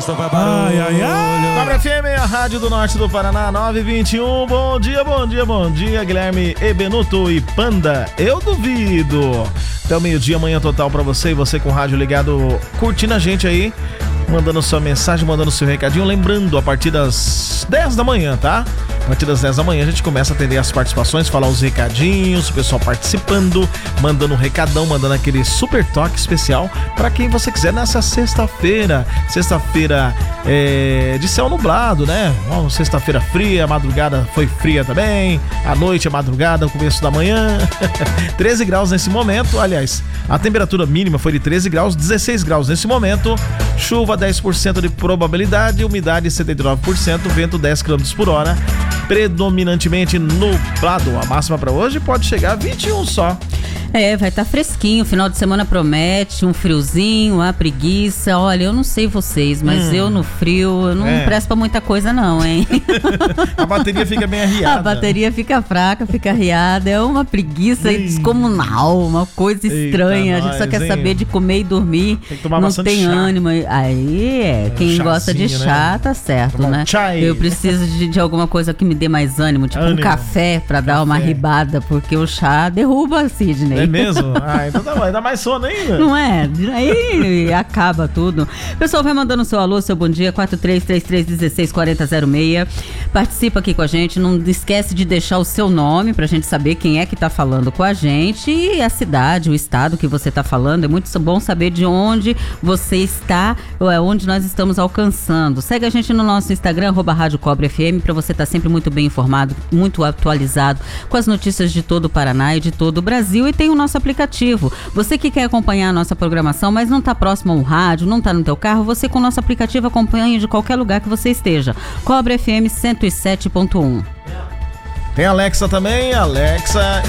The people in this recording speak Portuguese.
Ai, ai, ai. Cobra FM, a rádio do norte do Paraná, 921. Bom dia, bom dia, bom dia, Guilherme Ebenuto e Panda. Eu duvido. Até o meio-dia, amanhã total pra você e você com o rádio ligado, curtindo a gente aí, mandando sua mensagem, mandando seu recadinho. Lembrando, a partir das 10 da manhã, tá? A partir das 10 da manhã a gente começa a atender as participações, falar os recadinhos, o pessoal participando, mandando um recadão, mandando aquele super toque especial pra quem você quiser nessa sexta-feira. Sexta-feira de céu nublado, né? Sexta-feira fria, a madrugada foi fria também, a noite, a madrugada, o começo da manhã. 13 graus nesse momento, aliás, a temperatura mínima foi de 13 graus, 16 graus nesse momento, chuva 10% de probabilidade, umidade 79%, vento 10 km por hora, predominantemente nublado. A máxima para hoje pode chegar a 21 só. Vai estar fresquinho, final de semana promete, um friozinho, uma preguiça. Olha, eu não sei vocês, mas eu no frio, eu não presto pra muita coisa não, hein? A bateria fica bem arriada. A bateria fica fraca, fica arriada, é uma preguiça descomunal, uma coisa estranha. A gente só quer saber de comer e dormir, tem que tomar não tem chá. ânimo. Aí quem gosta de chá, né? Tá certo, tomar né? Eu preciso de alguma coisa que me dê mais ânimo, tipo um café pra dar uma ribada, porque o chá derruba a Sidney. É mesmo? Então tá bom, dá mais sono ainda. Não é? Aí acaba tudo. O pessoal vai mandando seu alô, seu bom dia, 4333164006. Participa aqui com a gente, não esquece de deixar o seu nome pra gente saber quem é que tá falando com a gente e a cidade, o estado que você tá falando. É muito bom saber de onde você está, onde nós estamos alcançando. Segue a gente no nosso Instagram, @Rádio Cobra FM, pra você estar sempre muito bem informado, muito atualizado com as notícias de todo o Paraná e de todo o Brasil. E tem o nosso aplicativo. Você que quer acompanhar a nossa programação, mas não está próximo ao rádio, não está no teu carro, você com o nosso aplicativo acompanha de qualquer lugar que você esteja. Cobra FM 107.1. Tem Alexa também, Alexa